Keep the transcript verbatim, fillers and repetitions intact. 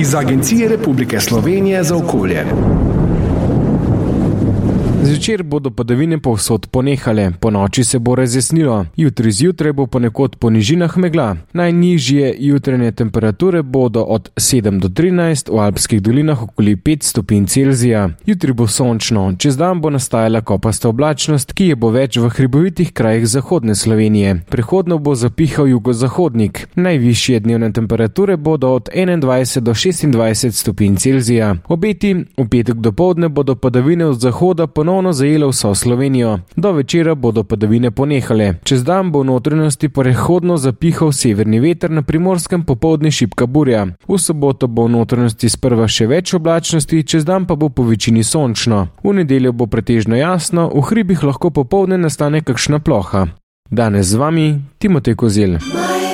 iz Agencije Republike Slovenije za okolje. Zvečer bodo padavine povsod ponehale, po noči se bo razjasnilo. Jutri zjutraj bo ponekod po nižinah megla. Najnižje jutranje temperature bodo od sedem do trinajst, v alpskih dolinah okoli pet stopinj Celzija. Jutri bo sončno, čez dan bo nastajala kopasta oblačnost, ki je bo več v hribovitih krajih zahodne Slovenije. Prehodno bo zapihal jugozahodnik. Najvišje dnevne temperature bodo od enaindvajset do šestindvajset stopinj Celzija. Obeti v petek dopoldne bodo padavine od zahoda ponovno zajele vso Slovenijo. Do večera bodo padavine ponehale. Čez dan bo v notranjosti prehodno zapihal severni veter, na Primorskem popoldne šibka burja. V soboto bo v notranjosti sprva še več oblačnosti, čez dan pa bo po večini sončno. V nedeljo bo pretežno jasno, v hribih lahko popoldne nastane kakšna ploha. Danes z vami Timotej Kozelj.